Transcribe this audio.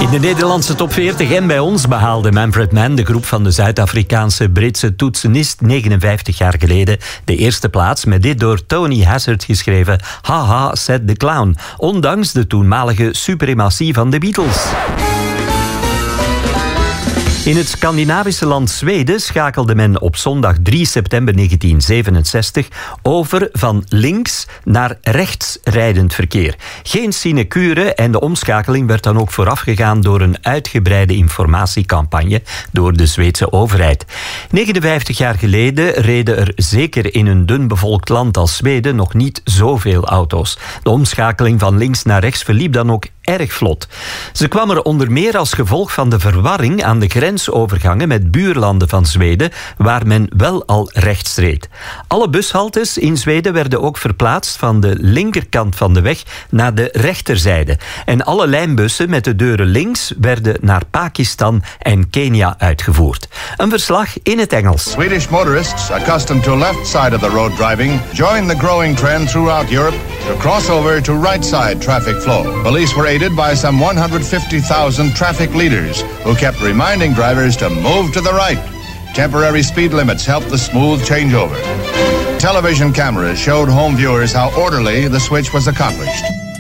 In de Nederlandse top 40 en bij ons behaalde Manfred Mann, de groep van de Zuid-Afrikaanse Britse toetsenist, 59 jaar geleden de eerste plaats met dit door Tony Hazzard geschreven Haha, said the clown, ondanks de toenmalige suprematie van de Beatles. In het Scandinavische land Zweden schakelde men op zondag 3 september 1967 over van links naar rechts rijdend verkeer. Geen sinecure en de omschakeling werd dan ook voorafgegaan door een uitgebreide informatiecampagne door de Zweedse overheid. 59 jaar geleden reden er zeker in een dun bevolkt land als Zweden nog niet zoveel auto's. De omschakeling van links naar rechts verliep dan ook erg vlot. Ze kwam er onder meer als gevolg van de verwarring aan de grensovergangen met buurlanden van Zweden, waar men wel al rechts reed. Alle bushaltes in Zweden werden ook verplaatst van de linkerkant van de weg naar de rechterzijde. En alle lijnbussen met de deuren links werden naar Pakistan en Kenia uitgevoerd. Een verslag in het Engels. Swedish motorists, accustomed to left side of the road driving, joined the growing trend throughout Europe to cross over to right side traffic flow. Police were aided by some 150,000 traffic leaders who kept reminding drivers to move to the right. Temporary speed limits helped the smooth changeover. Television cameras showed home viewers how orderly the switch was accomplished.